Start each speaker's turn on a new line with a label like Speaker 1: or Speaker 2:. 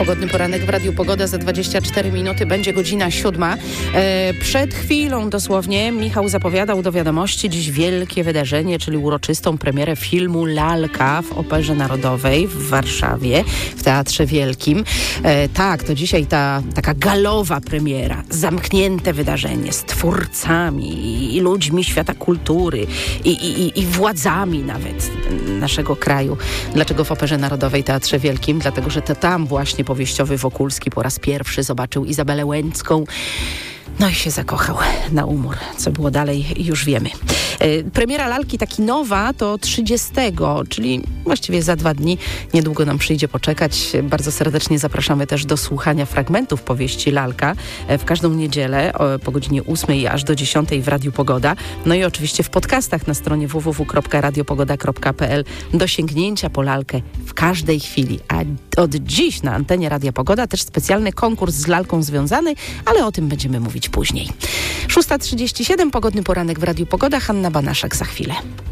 Speaker 1: Pogodny poranek w Radiu Pogoda. Za 24 minuty będzie godzina 7. Przed chwilą dosłownie Michał zapowiadał do wiadomości dziś wielkie wydarzenie, czyli uroczystą premierę filmu Lalka w Operze Narodowej w Warszawie, w Teatrze Wielkim. Tak, to dzisiaj ta taka galowa premiera, zamknięte wydarzenie z twórcami i ludźmi świata kultury i władzami nawet naszego kraju. Dlaczego w Operze Narodowej, Teatrze Wielkim? Dlatego, że to tam właśnie powieściowy Wokulski po raz pierwszy zobaczył Izabelę Łęcką. No i się zakochał na umór. Co było dalej, już wiemy. Premiera Lalki taki nowa to 30, czyli właściwie za 2 dni. Niedługo nam przyjdzie poczekać. Bardzo serdecznie zapraszamy też do słuchania fragmentów powieści Lalka w każdą niedzielę po godzinie 8 aż do 10 w Radiu Pogoda. No i oczywiście w podcastach na stronie www.radiopogoda.pl do sięgnięcia po Lalkę w każdej chwili. A od dziś na antenie Radia Pogoda też specjalny konkurs z Lalką związany, ale o tym będziemy mówić później. 6:37, pogodny poranek w Radiu Pogoda. Hanna Banaszak za chwilę.